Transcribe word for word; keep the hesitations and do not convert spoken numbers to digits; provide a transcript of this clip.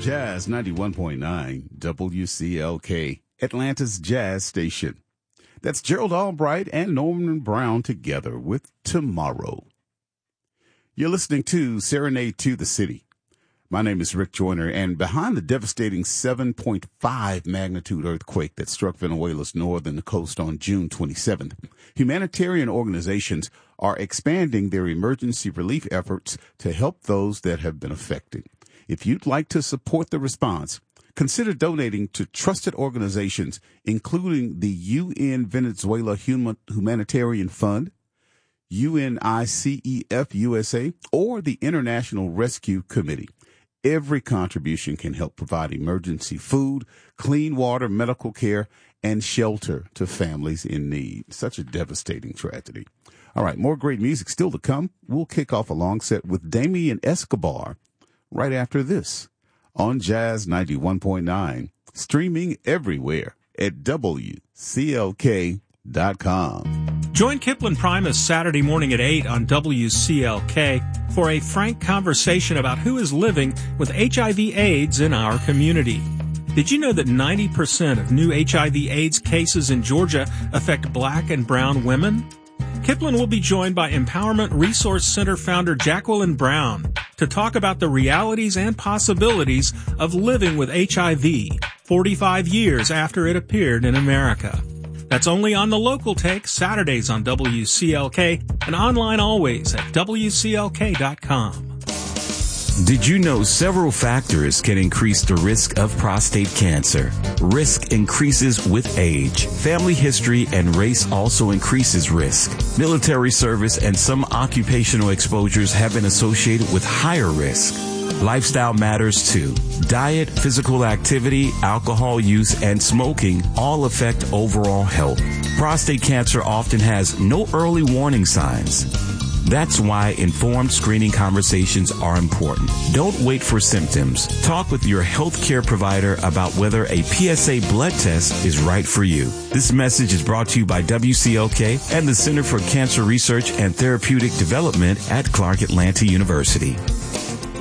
Jazz ninety-one point nine, W C L K, Atlanta's Jazz Station. That's Gerald Albright and Norman Brown together with Tomorrow. You're listening to Serenade to the City. My name is Rick Joyner, and behind the devastating seven point five magnitude earthquake that struck Venezuela's northern coast on June twenty-seventh, humanitarian organizations are expanding their emergency relief efforts to help those that have been affected. If you'd like to support the response, consider donating to trusted organizations, including the U N Venezuela Human Humanitarian Fund, U N I C E F U S A, or the International Rescue Committee. Every contribution can help provide emergency food, clean water, medical care, and shelter to families in need. Such a devastating tragedy. All right, more great music still to come. We'll kick off a long set with Damien Escobar right after this on Jazz ninety-one point nine, streaming everywhere at W C L K dot com. Join Kipling Primus Saturday morning at eight on W C L K for a frank conversation about who is living with H I V AIDS in our community. Did you know that ninety percent of new H I V AIDS cases in Georgia affect black and brown women? Kipling will be joined by Empowerment Resource Center founder Jacqueline Brown to talk about the realities and possibilities of living with H I V forty-five years after it appeared in America. That's only on The Local Take, Saturdays on W C L K, and online always at W C L K dot com. Did you know several factors can increase the risk of prostate cancer? Risk increases with age. Family history and race also increases risk. Military service and some occupational exposures have been associated with higher risk. Lifestyle matters too. Diet, physical activity, alcohol use, and smoking all affect overall health. Prostate cancer often has no early warning signs. That's why informed screening conversations are important. Don't wait for symptoms. Talk with your healthcare provider about whether a P S A blood test is right for you. This message is brought to you by W C L K and the Center for Cancer Research and Therapeutic Development at Clark Atlanta University.